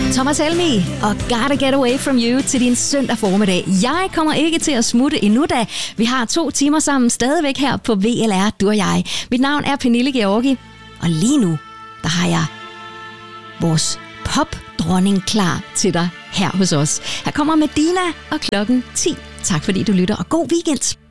Thomas Helmig og Gotta Get Away From You til din søndag formiddag. Jeg kommer ikke til at smutte endnu, da vi har 2 timer sammen stadigvæk her på VLR, du og jeg. Mit navn er Pernille Georgi, og lige nu, der har jeg vores popdronning klar til dig her hos os. Her kommer Medina og klokken 10. Tak fordi du lytter, og god weekend.